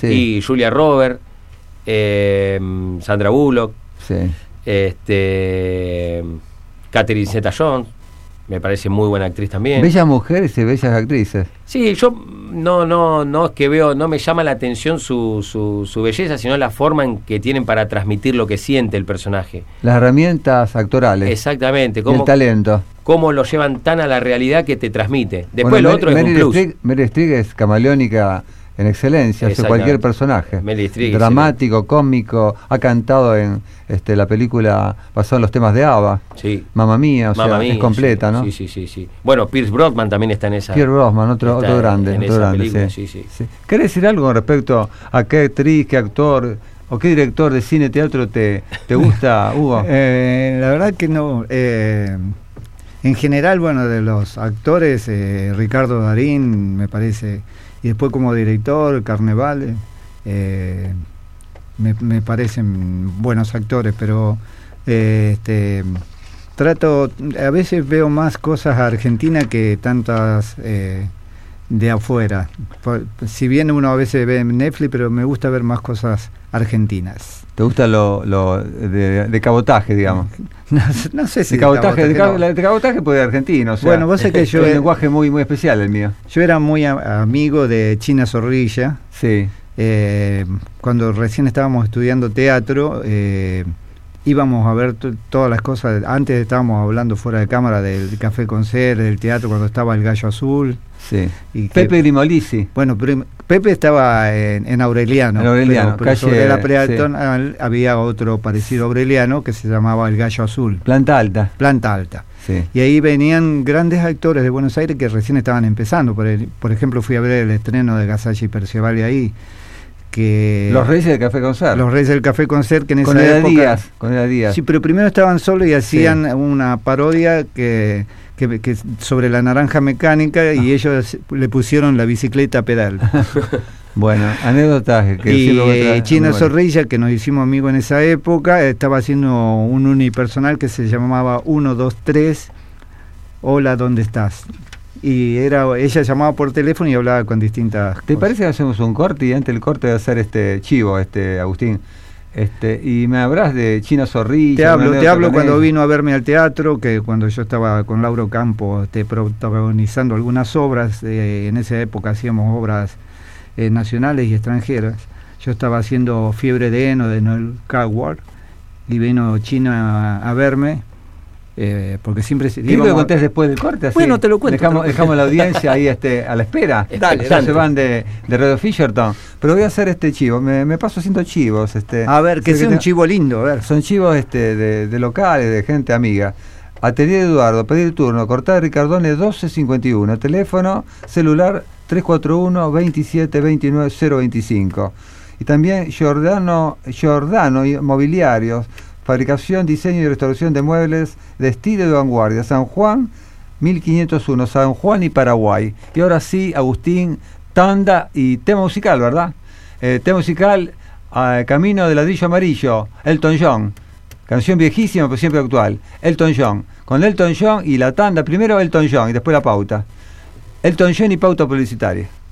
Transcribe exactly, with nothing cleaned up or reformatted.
Sí. Y Julia Roberts, eh, Sandra Bullock, Sí. este, Catherine Zeta-Jones, me parece muy buena actriz también. Bellas mujeres y bellas actrices. Sí, yo no, no, no es que veo, no me llama la atención su, su, su belleza, sino la forma en que tienen para transmitir lo que siente el personaje. Las herramientas actorales. Exactamente, Y cómo, el talento. cómo lo llevan tan a la realidad que te transmite. Después Bueno, lo otro es un Meryl plus. Streep, Meryl Streep es camaleónica en excelencia, hace Exactamente. cualquier personaje. Meryl Streep, dramático, cómico, ha cantado en este, la película basada en los temas de ABBA. Sí. Mamma Mía, o Mamma sea, Mía, es completa, sí, ¿no? Sí, sí, sí, sí. Bueno, Pierce Brosnan también está en esa. Pierre Brosnan, otro, está otro grande, en otro esa grande, película, sí. sí, sí. Sí. ¿Querés decir algo con respecto a qué actriz, qué actor o qué director de cine, teatro te, te gusta, Hugo? Eh, la verdad que no. Eh, en general, bueno, de los actores, eh, Ricardo Darín, me parece, y después como director, Carnevale, eh, me, me parecen buenos actores, pero eh, este, trato, a veces veo más cosas argentinas que tantas eh, de afuera. Por, si bien uno a veces ve en Netflix, pero me gusta ver más cosas argentinas. ¿Te gusta lo, lo de, de cabotaje, digamos? No, no sé si De cabotaje, de, cabotaje, ca- no. de cabotaje puede ser argentino, o sea, Bueno, vos sabés que yo es un he- lenguaje muy muy especial el mío. Yo era muy a- amigo de China Zorrilla. Sí. Eh, cuando recién estábamos estudiando teatro, eh, íbamos a ver t- todas las cosas. Antes estábamos hablando fuera de cámara del Café Concert, del teatro cuando estaba el Gallo Azul. Sí. Y que- Pepe Grimolisi. Bueno, prim- Pepe estaba en, en Aureliano. En Aureliano, pero, pero calle, sobre la sí. peatonal había otro parecido a Aureliano que se llamaba el Gallo Azul, Planta alta. planta alta. Sí. Y ahí venían grandes actores de Buenos Aires que recién estaban empezando. Por, el- por ejemplo, fui a ver el estreno de Gasalla y Percival ahí. Que Los Reyes del Café Concert. Los Reyes del Café Concert, que en con esa Eda época... Díaz, con Eda Díaz. Sí, pero primero estaban solos y hacían Sí. una parodia que, que, que sobre la naranja mecánica y Ah. ellos le pusieron la bicicleta a pedal. Bueno, anécdotas que Y siempre voy a eh, traer a China memoria. Zorrilla, que nos hicimos amigos en esa época, estaba haciendo un unipersonal que se llamaba uno dos tres, hola, ¿dónde estás? Y era ella llamaba por teléfono y hablaba con distintas ¿Te cosas. parece que hacemos un corte y antes del corte de hacer este chivo, este Agustín? Este, y me hablas de China Zorrilla. Te hablo, una te anécdota hablo con cuando él. vino a verme al teatro, que cuando yo estaba con Lauro Campos este, protagonizando algunas obras, eh, en esa época hacíamos obras eh, nacionales y extranjeras. Yo estaba haciendo Fiebre de Heno de Noel Coward y vino China a, a verme, eh, porque siempre... se- ¿Qué lo íbamos a- contés después del corte? Así Bueno, te lo cuento, Dejamos, te lo dejamos la audiencia ahí este, a la espera. Dale, Ya dale. se van de, de Radio Fisherton. Pero voy a hacer este chivo. Me, me paso haciendo chivos. Este, A ver, que sé sea te- un chivo lindo, a ver. Son chivos este, de, de locales, de gente amiga. Atelier Eduardo, pedir turno, Cortada Ricardone doce cincuenta y uno, teléfono celular tres cuatro uno, veintisiete veintinueve cero veinticinco. Y también Giordano, Giordano Mobiliarios, fabricación, diseño y restauración de muebles de estilo y de vanguardia, San Juan mil quinientos uno, San Juan y Paraguay. Y ahora sí, Agustín, tanda y tema musical, ¿verdad? Eh, tema musical, eh, Camino de Ladrillo Amarillo, Elton John. Canción viejísima, pero siempre actual. Elton John. Con Elton John y la tanda, primero Elton John y después la pauta. Elton John y pauta publicitaria.